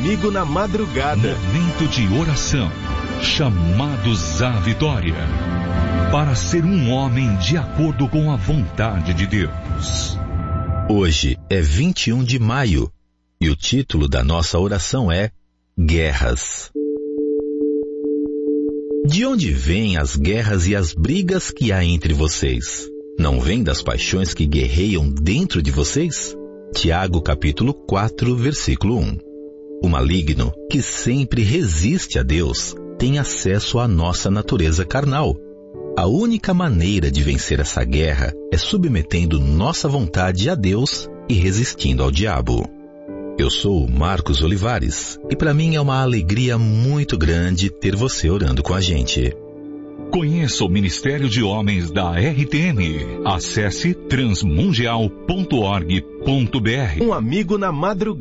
amigo na madrugada. Momento de oração. Chamados à vitória. Para ser um homem de acordo com a vontade de Deus. Hoje é 21 de maio e o título da nossa oração é Guerras. De onde vêm as guerras e as brigas que há entre vocês? Não vêm das paixões que guerreiam dentro de vocês? Tiago capítulo 4, versículo 1. O maligno, que sempre resiste a Deus, tem acesso à nossa natureza carnal. A única maneira de vencer essa guerra é submetendo nossa vontade a Deus e resistindo ao diabo. Eu sou o Marcos Olivares e para mim é uma alegria muito grande ter você orando com a gente. Conheça o Ministério de Homens da RTM. Acesse transmundial.org.br. Um amigo na madrugada.